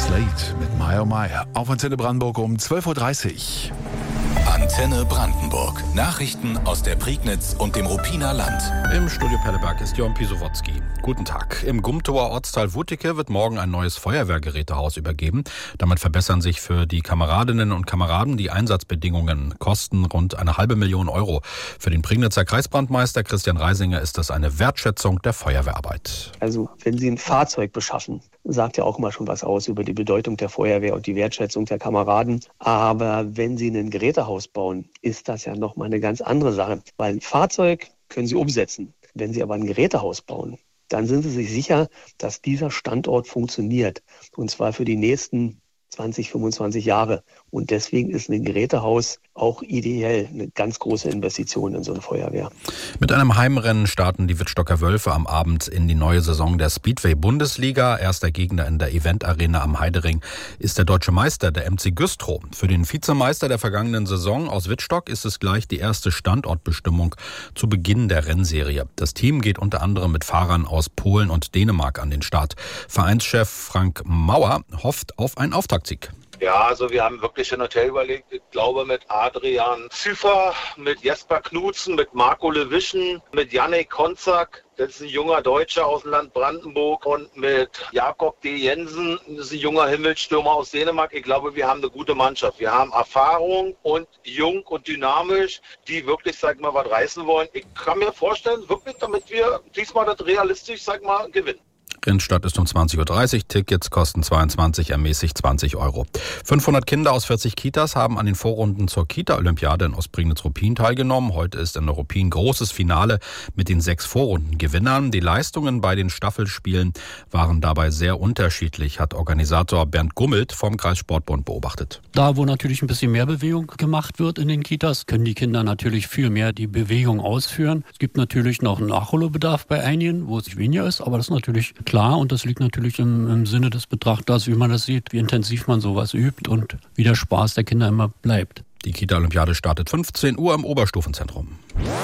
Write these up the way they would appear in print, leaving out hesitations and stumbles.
Slate mit My Oh My auf Antenne Brandenburg um 12.30 Uhr. Antenne Brandenburg. Nachrichten aus der Prignitz und dem Ruppiner Land. Im Studio Pelleberg ist Jörn Pisowotzki. Guten Tag. Im Gumtower Ortsteil Wuttike wird morgen ein neues Feuerwehrgerätehaus übergeben. Damit verbessern sich für die Kameradinnen und Kameraden die Einsatzbedingungen. Kosten rund 500.000 Euro. Für den Prignitzer Kreisbrandmeister Christian Reisinger ist das eine Wertschätzung der Feuerwehrarbeit. Also wenn Sie ein Fahrzeug beschaffen, sagt ja auch immer schon was aus über die Bedeutung der Feuerwehr und die Wertschätzung der Kameraden. Aber wenn Sie ein Gerätehaus bauen, ist das ja nochmal eine ganz andere Sache. Weil ein Fahrzeug können Sie umsetzen. Wenn Sie aber ein Gerätehaus bauen, dann sind Sie sich sicher, dass dieser Standort funktioniert. Und zwar für die nächsten 20, 25 Jahre. Und deswegen ist ein Gerätehaus auch ideell eine ganz große Investition in so eine Feuerwehr. Mit einem Heimrennen starten die Wittstocker Wölfe am Abend in die neue Saison der Speedway-Bundesliga. Erster Gegner in der Event-Arena am Heidering ist der deutsche Meister, der MC Güstrow. Für den Vizemeister der vergangenen Saison aus Wittstock ist es gleich die erste Standortbestimmung zu Beginn der Rennserie. Das Team geht unter anderem mit Fahrern aus Polen und Dänemark an den Start. Vereinschef Frank Mauer hofft auf einen Auftaktsieg. Ja, also wir haben wirklich ein Hotel überlegt. Ich glaube mit Adrian Züfer, mit Jesper Knutzen, mit Marco Lewischen, mit Jannik Konzak. Das ist ein junger Deutscher aus dem Land Brandenburg und mit Jakob D. Jensen, das ist ein junger Himmelsstürmer aus Dänemark. Ich glaube, wir haben eine gute Mannschaft. Wir haben Erfahrung und jung und dynamisch, die wirklich, sag mal, was reißen wollen. Ich kann mir vorstellen, wirklich, damit wir diesmal das realistisch, sag mal, gewinnen. Rennstart ist um 20.30 Uhr. Tickets kosten 22, ermäßigt 20 Euro. 500 Kinder aus 40 Kitas haben an den Vorrunden zur Kita-Olympiade in Ostprignitz-Ruppin teilgenommen. Heute ist in der Ruppin großes Finale mit den 6 Vorrundengewinnern. Die Leistungen bei den Staffelspielen waren dabei sehr unterschiedlich, hat Organisator Bernd Gummelt vom Kreissportbund beobachtet. Da, wo natürlich ein bisschen mehr Bewegung gemacht wird in den Kitas, können die Kinder natürlich viel mehr die Bewegung ausführen. Es gibt natürlich noch einen Nachholbedarf bei einigen, wo es weniger ist, aber das ist natürlich klar und das liegt natürlich im Sinne des Betrachters, wie man das sieht, wie intensiv man sowas übt und wie der Spaß der Kinder immer bleibt. Die Kita-Olympiade startet 15 Uhr im Oberstufenzentrum.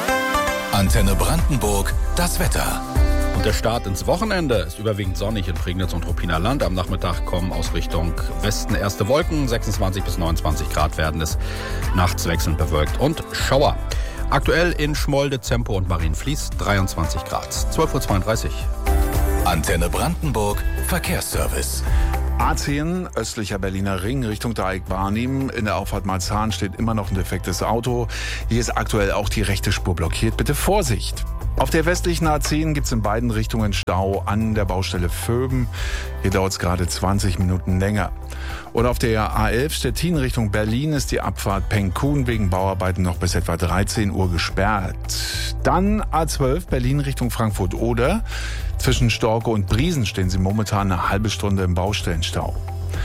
Antenne Brandenburg, das Wetter. Und der Start ins Wochenende ist überwiegend sonnig in Prignitz und Ruppiner Land. Am Nachmittag kommen aus Richtung Westen erste Wolken. 26 bis 29 Grad werden es. Nachts wechselnd bewölkt und Schauer. Aktuell in Schmolde, Zempo und Marienfließ 23 Grad. 12.32 Uhr. Antenne Brandenburg, Verkehrsservice. A10, östlicher Berliner Ring, Richtung Dreieck Barnim. In der Auffahrt Marzahn steht immer noch ein defektes Auto. Hier ist aktuell auch die rechte Spur blockiert. Bitte Vorsicht! Auf der westlichen A10 gibt es in beiden Richtungen Stau an der Baustelle Vöben. Hier dauert es gerade 20 Minuten länger. Und auf der A11 Stettin Richtung Berlin ist die Abfahrt Pengkun wegen Bauarbeiten noch bis etwa 13 Uhr gesperrt. Dann A12 Berlin Richtung Frankfurt-Oder. Zwischen Storke und Briesen stehen sie momentan eine halbe Stunde im Baustellenstau.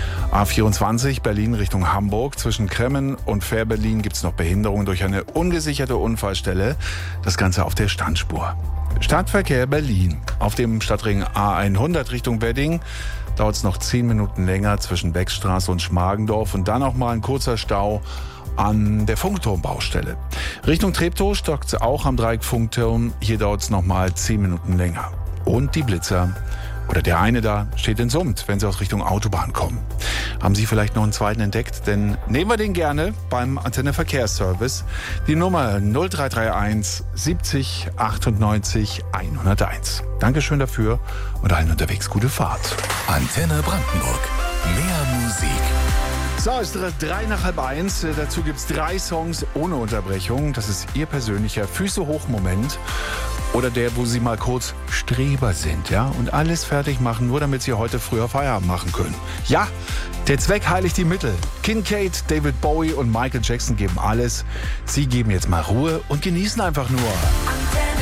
A24 Berlin Richtung Hamburg. Zwischen Kremmen und Fähr-Berlin gibt es noch Behinderungen durch eine ungesicherte Unfallstelle. Das Ganze auf der Standspur. Stadtverkehr Berlin. Auf dem Stadtring A100 Richtung Wedding dauert es noch 10 Minuten länger zwischen Beckstraße und Schmargendorf. Und dann noch mal ein kurzer Stau an der Funkturmbaustelle. Richtung Treptow stockt es auch am Dreieck Funkturm. Hier dauert es noch mal 10 Minuten länger. Und die Blitzer. Oder der eine da steht in Summt, wenn Sie aus Richtung Autobahn kommen. Haben Sie vielleicht noch einen zweiten entdeckt? Denn nehmen wir den gerne beim Antenne Verkehrsservice. Die Nummer 0331 70 98 101. Dankeschön dafür und allen unterwegs gute Fahrt. Antenne Brandenburg. Mehr Musik. So, es ist 1:03. Dazu gibt es 3 Songs ohne Unterbrechung. Das ist Ihr persönlicher Füße-hoch-Moment. Oder der, wo Sie mal kurz Streber sind, ja? Und alles fertig machen, nur damit Sie heute früher Feierabend machen können. Ja, der Zweck heiligt die Mittel. Kincaid, David Bowie und Michael Jackson geben alles. Sie geben jetzt mal Ruhe und genießen einfach nur.